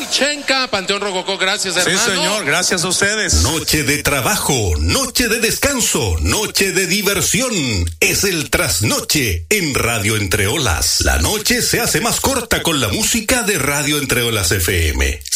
Chenca, Panteón Rococó, gracias, hermano. Sí, señor, gracias a ustedes. Noche de trabajo, noche de descanso, noche de diversión. Es el trasnoche en Radio Entre Olas. La noche se hace más corta con la música de Radio Entre Olas FM.